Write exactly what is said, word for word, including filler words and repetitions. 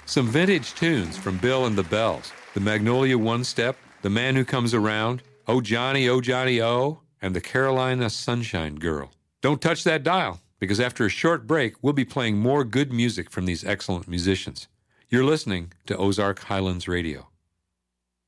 Some vintage tunes from Bill and the Bells, the Magnolia One-Step, The Man Who Comes Around, Oh Johnny, Oh Johnny, Oh, and the Carolina Sunshine Girl. Don't touch that dial, because after a short break, we'll be playing more good music from these excellent musicians. You're listening to Ozark Highlands Radio.